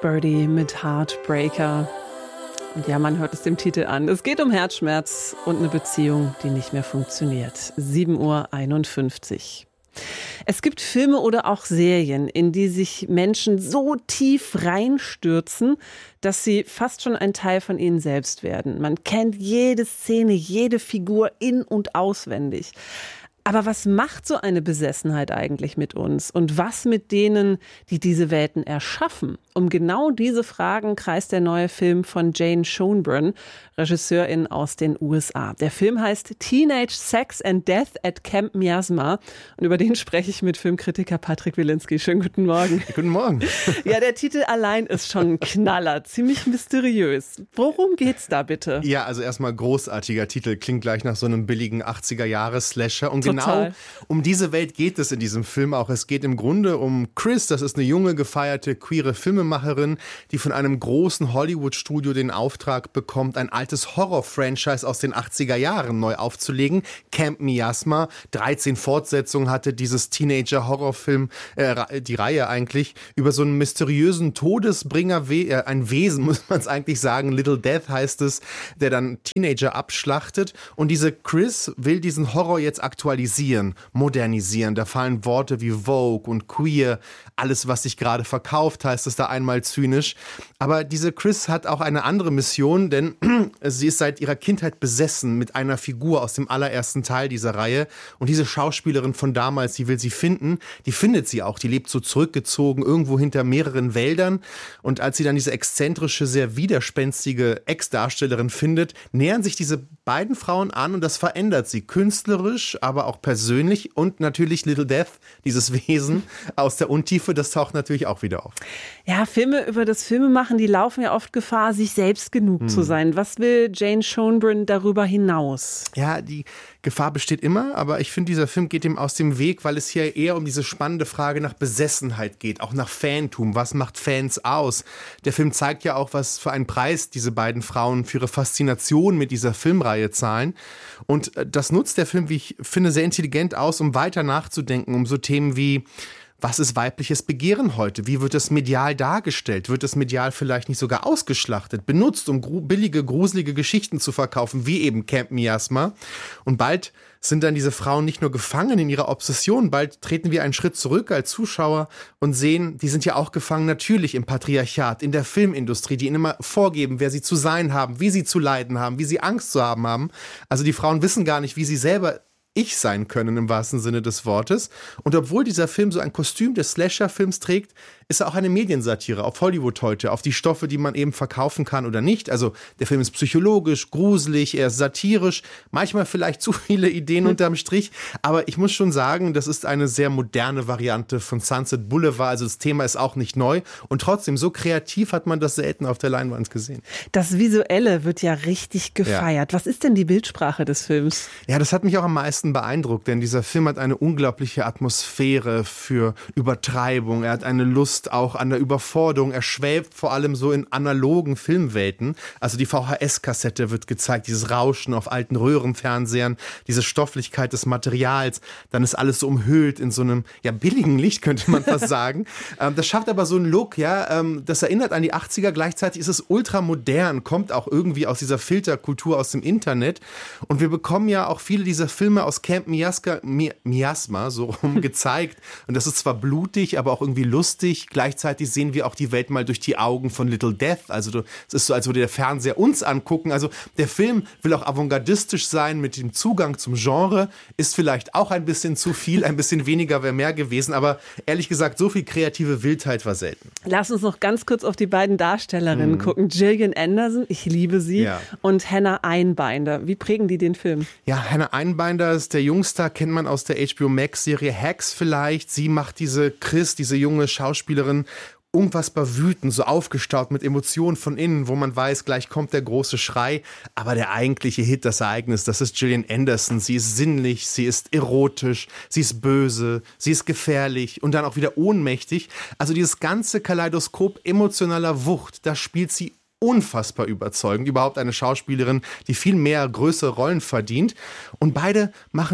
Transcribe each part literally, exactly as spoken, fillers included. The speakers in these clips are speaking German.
Birdie mit Heartbreaker. Und ja, man hört es dem Titel an. Es geht um Herzschmerz und eine Beziehung, die nicht mehr funktioniert. sieben Uhr einundfünfzig. Es gibt Filme oder auch Serien, in die sich Menschen so tief reinstürzen, dass sie fast schon ein Teil von ihnen selbst werden. Man kennt jede Szene, jede Figur in- und auswendig. Aber was macht so eine Besessenheit eigentlich mit uns? Und was mit denen, die diese Welten erschaffen? Um genau diese Fragen kreist der neue Film von Jane Schoenbrun, Regisseurin aus den U S A. Der Film heißt Teenage Sex and Death at Camp Miasma. Und über den spreche ich mit Filmkritiker Patrick Wilinski. Schönen guten Morgen. Guten Morgen. Ja, der Titel allein ist schon ein Knaller, ziemlich mysteriös. Worum geht's da bitte? Ja, also erstmal großartiger Titel, klingt gleich nach so einem billigen achtziger-Jahres-Slasher. Und genau Total. Um diese Welt geht es in diesem Film auch. Es geht im Grunde um Chris, das ist eine junge, gefeierte, queere Filmemacherin, die von einem großen Hollywood-Studio den Auftrag bekommt, ein altes Horror-Franchise aus den achtziger Jahren neu aufzulegen. Camp Miasma, dreizehn Fortsetzungen hatte dieses Teenager-Horrorfilm, äh, die Reihe eigentlich, über so einen mysteriösen Todesbringer, äh, ein Wesen, muss man es eigentlich sagen, Little Death heißt es, der dann Teenager abschlachtet. Und diese Chris will diesen Horror jetzt aktualisieren, modernisieren. Da fallen Worte wie Vogue und Queer, alles, was sich gerade verkauft, heißt es da einmal zynisch. Aber diese Chris hat auch eine andere Mission, denn sie ist seit ihrer Kindheit besessen mit einer Figur aus dem allerersten Teil dieser Reihe. Und diese Schauspielerin von damals, die will sie finden, die findet sie auch. Die lebt so zurückgezogen, irgendwo hinter mehreren Wäldern. Und als sie dann diese exzentrische, sehr widerspenstige Ex-Darstellerin findet, nähern sich diese beiden Frauen an und das verändert sie künstlerisch, aber auch persönlich. Und natürlich Little Death, dieses Wesen aus der Untiefe, das taucht natürlich auch wieder auf. Ja, Filme über das Filmemachen, die laufen ja oft Gefahr, sich selbst genug hm. zu sein. Was will Jane Schoenbrun darüber hinaus? Ja, die Gefahr besteht immer, aber ich finde, dieser Film geht ihm aus dem Weg, weil es hier eher um diese spannende Frage nach Besessenheit geht, auch nach Fantum. Was macht Fans aus? Der Film zeigt ja auch, was für einen Preis diese beiden Frauen für ihre Faszination mit dieser Filmreihe zahlen. Und das nutzt der Film, wie ich finde, sehr intelligent aus, um weiter nachzudenken, um so Themen wie: Was ist weibliches Begehren heute? Wie wird es medial dargestellt? Wird es medial vielleicht nicht sogar ausgeschlachtet, benutzt, um gru- billige, gruselige Geschichten zu verkaufen, wie eben Camp Miasma? Und bald sind dann diese Frauen nicht nur gefangen in ihrer Obsession, bald treten wir einen Schritt zurück als Zuschauer und sehen, die sind ja auch gefangen natürlich im Patriarchat, in der Filmindustrie, die ihnen immer vorgeben, wer sie zu sein haben, wie sie zu leiden haben, wie sie Angst zu haben haben. Also die Frauen wissen gar nicht, wie sie selber Ich sein können im wahrsten Sinne des Wortes. Und obwohl dieser Film so ein Kostüm des Slasher-Films trägt, ist er auch eine Mediensatire auf Hollywood heute, auf die Stoffe, die man eben verkaufen kann oder nicht. Also der Film ist psychologisch, gruselig, er ist satirisch, manchmal vielleicht zu viele Ideen unterm Strich. Aber ich muss schon sagen, das ist eine sehr moderne Variante von Sunset Boulevard. Also das Thema ist auch nicht neu. Und trotzdem, so kreativ hat man das selten auf der Leinwand gesehen. Das Visuelle wird ja richtig gefeiert. Ja. Was ist denn die Bildsprache des Films? Ja, das hat mich auch am meisten beeindruckt, denn dieser Film hat eine unglaubliche Atmosphäre für Übertreibung. Er hat eine Lust auch an der Überforderung. Er schwebt vor allem so in analogen Filmwelten. Also die V H S-Kassette wird gezeigt, dieses Rauschen auf alten Röhrenfernsehern, diese Stofflichkeit des Materials. Dann ist alles so umhüllt in so einem ja billigen Licht, könnte man fast sagen. ähm, das schafft aber so einen Look, ja. Ähm, das erinnert an die achtziger. Gleichzeitig ist es ultramodern, kommt auch irgendwie aus dieser Filterkultur aus dem Internet. Und wir bekommen ja auch viele dieser Filme aus Camp Miasma, Miasma so rum gezeigt. Und das ist zwar blutig, aber auch irgendwie lustig. Gleichzeitig sehen wir auch die Welt mal durch die Augen von Little Death. Also es ist so, als würde der Fernseher uns angucken. Also der Film will auch avantgardistisch sein mit dem Zugang zum Genre. Ist vielleicht auch ein bisschen zu viel, ein bisschen weniger wäre mehr gewesen. Aber ehrlich gesagt, so viel kreative Wildheit war selten. Lass uns noch ganz kurz auf die beiden Darstellerinnen mhm. gucken. Gillian Anderson, ich liebe sie, ja. und Hannah Einbinder. Wie prägen die den Film? Ja, Hannah Einbinder ist der Jungstar, kennt man aus der H B O Max-Serie Hacks vielleicht. Sie macht diese Chris, diese junge Schauspielerin, unfassbar wütend, so aufgestaut mit Emotionen von innen, wo man weiß, gleich kommt der große Schrei. Aber der eigentliche Hit, das Ereignis, das ist Gillian Anderson. Sie ist sinnlich, sie ist erotisch, sie ist böse, sie ist gefährlich und dann auch wieder ohnmächtig. Also dieses ganze Kaleidoskop emotionaler Wucht, das spielt sie unfassbar überzeugend. Überhaupt eine Schauspielerin, die viel mehr größere Rollen verdient. Und beide machen das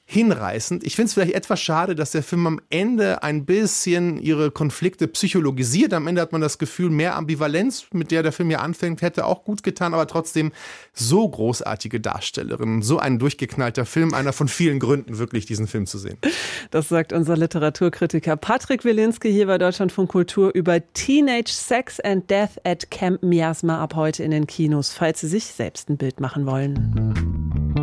hinreißend. Ich finde es vielleicht etwas schade, dass der Film am Ende ein bisschen ihre Konflikte psychologisiert. Am Ende hat man das Gefühl, mehr Ambivalenz, mit der der Film ja anfängt, hätte auch gut getan, aber trotzdem so großartige Darstellerinnen, so ein durchgeknallter Film, einer von vielen Gründen, wirklich diesen Film zu sehen. Das sagt unser Literaturkritiker Patrick Wilinski hier bei Deutschlandfunk Kultur über Teenage Sex and Death at Camp Miasma ab heute in den Kinos, falls Sie sich selbst ein Bild machen wollen.